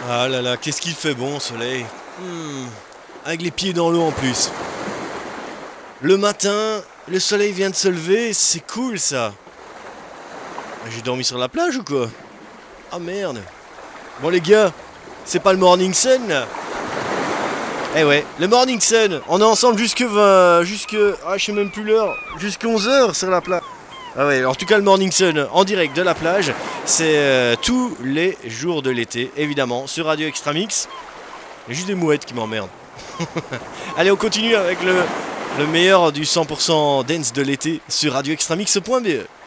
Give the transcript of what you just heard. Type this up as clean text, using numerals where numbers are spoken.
Ah là là, qu'est-ce qu'il fait bon, soleil. Avec les pieds dans l'eau en plus. Le matin, le soleil vient de se lever, c'est cool ça. J'ai dormi sur la plage ou quoi? Ah merde. Bon les gars, c'est pas le morning sun là? Eh ouais, le morning sun, on est ensemble jusque 20, jusque... Ah je sais même plus l'heure, jusqu'à 11 h sur la plage. Ah ouais, en tout cas le morning sun en direct de la plage, c'est tous les jours de l'été, évidemment, sur Radio Extra Mix. Il y a juste des mouettes qui m'emmerdent. Allez, on continue avec le meilleur du 100% dance de l'été sur Radio Extra Mix.be.